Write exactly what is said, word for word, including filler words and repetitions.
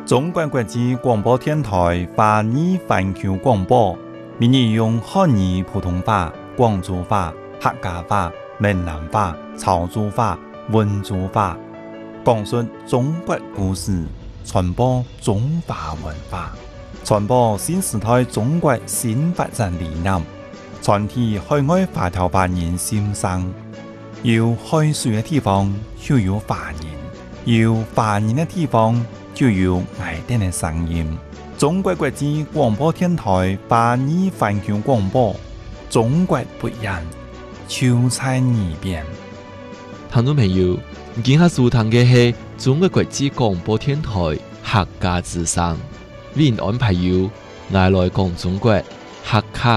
中国国际广播电台华语环球广播，每日用汉语普通话、广州话、客家话、闽南话、潮州话、温州话，讲述中国故事，传播中华文化，传播新时代中国新发展理念，传递海外华侨华人心声。有海水的地方就有华人，有华人的地方就有爱丁的声音。中国国际广播电台华语环球广播，中国不一样，就在耳边。 听众朋友，今下收聽嘅係中國國際廣播電台客家之聲，為您安排有我來講中國客家